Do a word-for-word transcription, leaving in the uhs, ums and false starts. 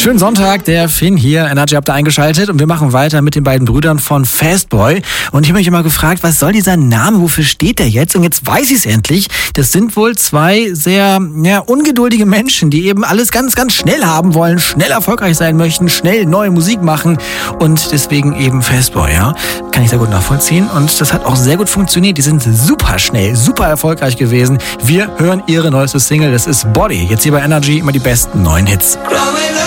Schönen Sonntag, der Finn hier. Energy habt ihr eingeschaltet und wir machen weiter mit den beiden Brüdern von Fastboy. Und ich habe mich immer gefragt, was soll dieser Name, wofür steht der jetzt? Und jetzt weiß ich es endlich. Das sind wohl zwei sehr ja, ungeduldige Menschen, die eben alles ganz, ganz schnell haben wollen, schnell erfolgreich sein möchten, schnell neue Musik machen und deswegen eben Fastboy, ja. Kann ich sehr gut nachvollziehen und das hat auch sehr gut funktioniert. Die sind super schnell, super erfolgreich gewesen. Wir hören ihre neueste Single, das ist Body. Jetzt hier bei Energy immer die besten neuen Hits.